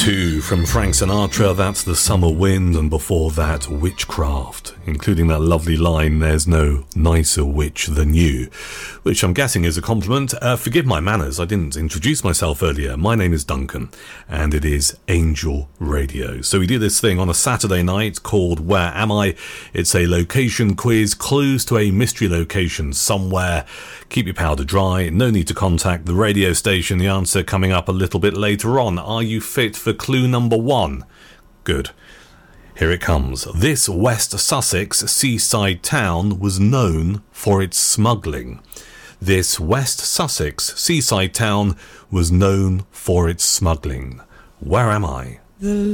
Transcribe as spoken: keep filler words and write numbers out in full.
two from Frank Sinatra, that's The Summer Wind, and before that, Witchcraft, including that lovely line, there's no nicer witch than you, which I'm guessing is a compliment. Uh, forgive my manners, I didn't introduce myself earlier. My name is Duncan, and it is Angel Radio. So we do this thing on a Saturday night called Where Am I? It's a location quiz, clues to a mystery location somewhere. Keep your powder dry, no need to contact the radio station. The answer coming up a little bit later on. Are you fit for clue number one? Good. Here it comes. This West Sussex seaside town was known for its smuggling. This West Sussex seaside town was known for its smuggling. Where am I? The